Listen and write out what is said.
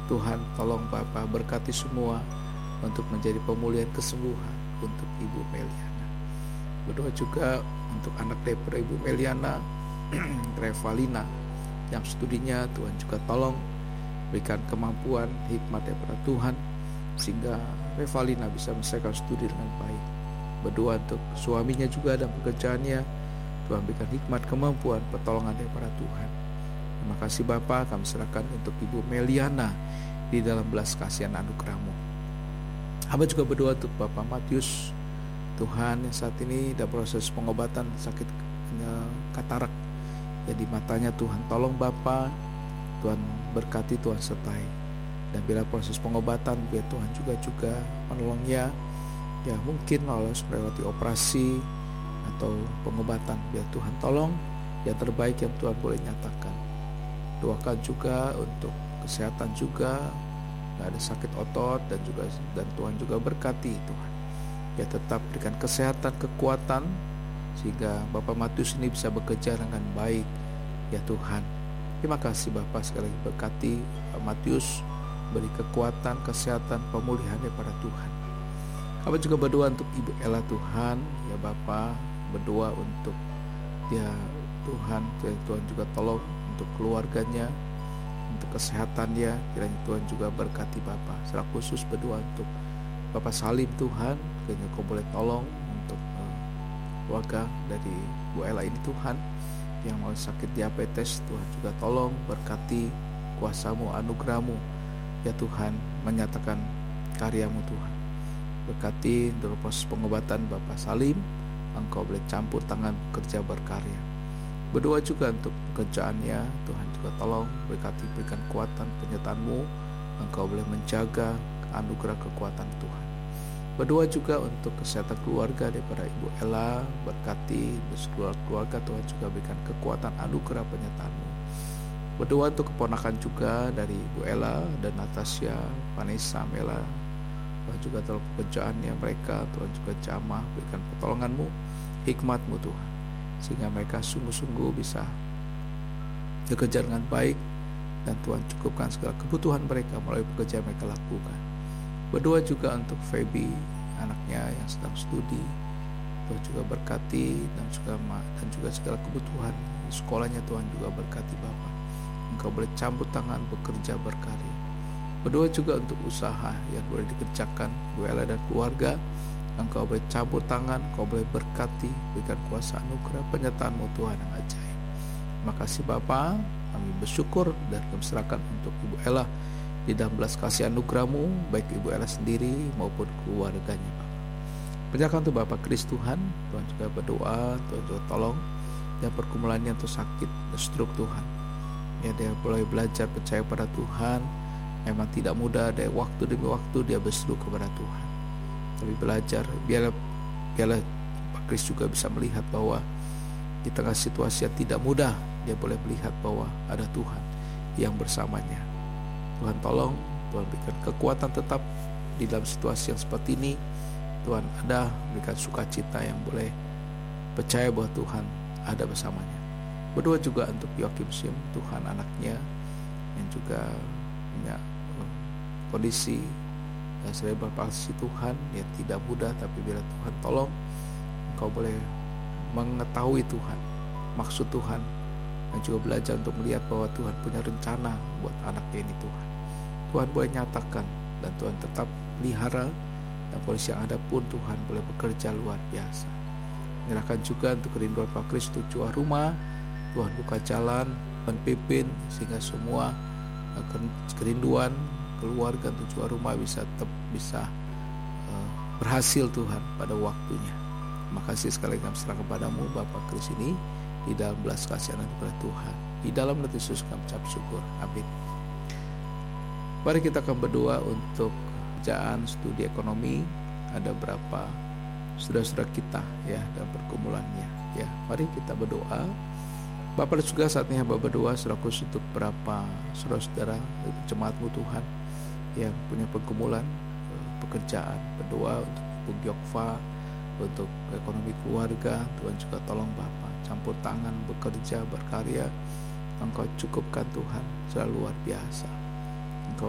Tuhan tolong Bapa berkati semua untuk menjadi pemulihan kesembuhan untuk Ibu Meliana. Berdoa juga untuk anak daripada Ibu Meliana, Revalina, yang studinya Tuhan juga tolong berikan kemampuan, hikmat daripada Tuhan, sehingga Revalina bisa menyelesaikan studi dengan baik. Berdoa untuk suaminya juga dan pekerjaannya, Tuhan berikan hikmat, kemampuan, pertolongan daripada Tuhan. Terima kasih Bapa, kami serahkan untuk Ibu Meliana di dalam belas kasihan anugerah-Mu. Hamba juga berdoa untuk Bapak Matius, Tuhan yang saat ini dalam proses pengobatan sakit katarak yang di matanya. Tuhan tolong Bapa, Tuhan berkati, Tuhan sertai. Dan bila proses pengobatan, biar Tuhan juga menolongnya, ya mungkin harus melewati operasi atau pengobatan, biar Tuhan tolong yang terbaik yang Tuhan boleh nyatakan. Doakan juga untuk kesehatan juga, gak ada sakit otot, dan Tuhan juga berkati Tuhan. Ya tetap berikan kesehatan, kekuatan, sehingga Bapak Matius ini bisa bekerja dengan baik ya Tuhan. Terima kasih Bapak, sekali lagi berkati Pak Matius, beri kekuatan, kesehatan, pemulihan daripada Tuhan. Kami juga berdoa untuk Ibu Ella Tuhan, ya Bapak, berdoa untuk ya Tuhan juga tolong untuk keluarganya, untuk kesehatannya, kiranya Tuhan juga berkati Bapak. Secara khusus berdoa untuk Bapak Salim Tuhan, kiranya Kau boleh tolong untuk keluarga dari Bu Ella ini Tuhan, yang mau sakit diabetes, Tuhan juga tolong berkati kuasa-Mu, anugerah-Mu ya Tuhan, menyatakan karya-Mu Tuhan. Berkati dalam proses pengobatan Bapak Salim, Engkau boleh campur tangan bekerja berkarya. Berdoa juga untuk pekerjaannya, Tuhan juga tolong berkati, berikan kekuatan penyertaan-Mu, Engkau boleh menjaga anugerah kekuatan Tuhan. Berdoa juga untuk kesehatan keluarga daripada Ibu Ella, berkati seluruh keluarga, Tuhan juga berikan kekuatan anugerah penyertaan-Mu. Berdoa untuk keponakan juga dari Ibu Ella dan Natasha, Vanessa, Mela, Tuhan juga dalam pekerjaannya mereka, Tuhan juga jamah, berikan pertolongan-Mu, hikmat-Mu Tuhan, sehingga mereka sungguh-sungguh bisa bekerja dengan baik, dan Tuhan cukupkan segala kebutuhan mereka melalui pekerjaan mereka lakukan. Berdoa juga untuk Feby, anaknya yang sedang studi, Tuhan juga berkati, dan juga segala kebutuhan sekolahnya Tuhan juga berkati Bapa. Engkau boleh campur tangan bekerja berkarya. Berdoa juga untuk usaha yang boleh dikerjakan Bu Ella dan keluarga, Engkau boleh campur tangan, Engkau boleh berkati, berikan kuasa anugerah penyertaan-Mu Tuhan yang ajaib. Terima kasih Bapa, kami bersyukur dan kami serahkan untuk Ibu Ella di dalam belas kasih anugerah-Mu, baik Ibu Ella sendiri maupun keluarganya Bapa. Penyerahkan untuk Bapak Kris Tuhan, Tuhan juga berdoa, Tuhan juga tolong yang pergumulannya untuk sakit dan stroke Tuhan. Ya, dia boleh belajar percaya pada Tuhan. Memang tidak mudah, dari waktu demi waktu dia berseru kepada Tuhan. Tapi belajar, biarlah Pak Kris juga bisa melihat bahwa di tengah situasi yang tidak mudah, dia boleh melihat bahwa ada Tuhan yang bersamanya. Tuhan tolong, Tuhan berikan kekuatan tetap di dalam situasi yang seperti ini. Tuhan ada, berikan sukacita yang boleh percaya bahwa Tuhan ada bersamanya. Berdoa juga untuk Yoakim Sim, Tuhan anaknya yang juga punya kondisi cerebral palsy Tuhan yang tidak mudah, tapi bila Tuhan tolong, Engkau boleh mengetahui Tuhan, maksud Tuhan, dan juga belajar untuk melihat bahwa Tuhan punya rencana buat anaknya ini Tuhan. Tuhan boleh nyatakan, dan Tuhan tetap pelihara, dan polisi yang ada pun Tuhan boleh bekerja luar biasa. Menyerahkan juga untuk kerinduan Pak Kris untuk jual rumah, Tuhan buka jalan, Tuhan pimpin sehingga semua kerinduan keluarga untuk jual rumah bisa berhasil Tuhan pada waktunya. Terima kasih sekali kami serahkan kepadamu Bapak Kris ini di dalam belas kasihan anugerah Tuhan. Di dalam nama Yesus kami ucap syukur. Amin. Mari kita akan berdoa untuk pekerjaan studi ekonomi. Ada berapa saudara-saudara kita ya dalam pergumulannya. Ya, mari kita berdoa. Bapak dan juga saat ini hamba berdoa secara khusus untuk beberapa saudara-saudara jemaat-Mu Tuhan yang punya pergumulan pekerjaan. Berdoa untuk Bung Yokfa, untuk ekonomi keluarga. Tuhan juga tolong Bapak campur tangan bekerja berkarya. Engkau cukupkan Tuhan secara luar biasa.